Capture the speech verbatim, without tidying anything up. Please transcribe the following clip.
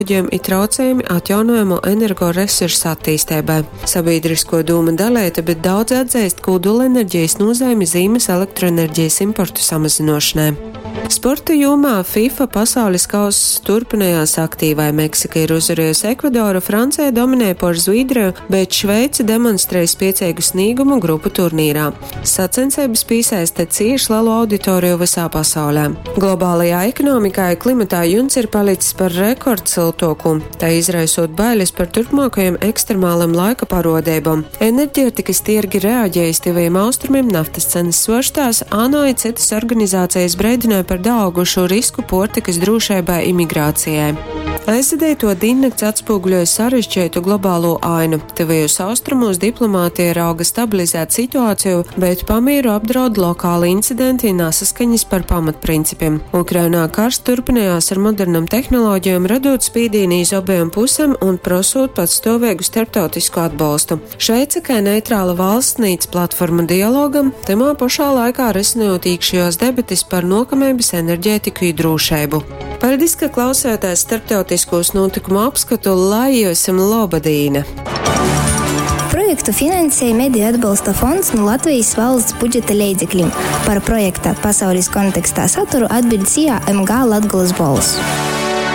ir traucējumi atjaunojamo energoresursu attīstībai. Sabiedrisko doma dalīta, bet daudz atzīst kodolenerģijas nozīmi zīmes elektroenerģijas importu samazināšanai. Sporta jomā FIFA pasaules kauss turpinājās aktīvai. Meksika ir uzvarējusi Ekvadoru, Francija dominēja pār Zviedriju, bet Šveice demonstrēja spēcīgu sniegumu grupu turnīrā. Sacensības piesaista cieši lielu auditoriju visā pasaulē. Globālajā ekonomikā klimatā juns ir palicis par rekordsiltoku, tā izraisot bailes par turpmākajiem ekstremālam laika parodībām. Enerģētikas tirgi reaģējas tivajiem austrumiem, naftas cenas svārstās, ANO un citas organizācijas brēdināja par daugušu risku portikas drošībai imigrācijai. Aizsēdēto diennakts atspoguļoja sarežģītu globālo ainu. Tuvajos austrumos diplomātija rauga stabilizēt situāciju, bet pamieru apdraud lokāli incidenti un nesaskaņas par pamatprincipiem. Ukrainā karš turpinājās ar modernām tehnoloģijām, radot spīdīni iz obējām pusēm un prasot patstāvīgu starptautisku atbalstu. Šveice, kā neitrāla valsts, nīc platformu dialogam, tamā pašā laikā risinot iekšējās debates par nokamības enerģētiku un drošību. Paldies, ka klausāties starptautiskos notikumu apskatu, lai jūsim Lobadīna! Projektu finansēja Mediju atbalsta fonds no Latvijas valsts budžeta līdzekļiem. Par projekta pasaules kontekstā saturu atbild C A M G Latgulas balss.